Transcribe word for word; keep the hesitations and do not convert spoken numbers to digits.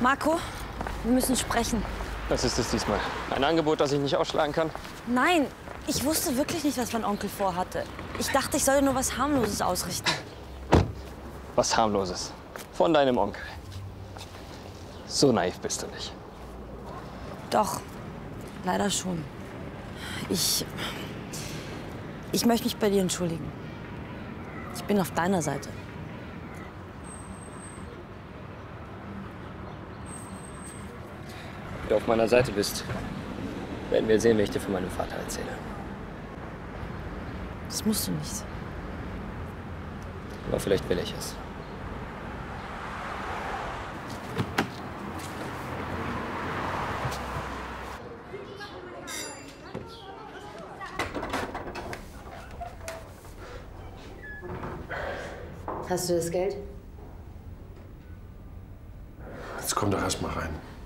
Marco, wir müssen sprechen. Was ist es diesmal? Ein Angebot, das ich nicht ausschlagen kann? Nein, ich wusste wirklich nicht, was mein Onkel vorhatte. Ich dachte, ich solle nur was Harmloses ausrichten. Was Harmloses? Von deinem Onkel. So naiv bist du nicht. Doch, leider schon. Ich... Ich möchte mich bei dir entschuldigen. Ich bin auf deiner Seite. Wenn du auf meiner Seite bist, werden wir sehen, wie ich dir von meinem Vater erzähle. Das musst du nicht. Aber vielleicht will ich es. Hast du das Geld? Jetzt komm doch erst mal rein.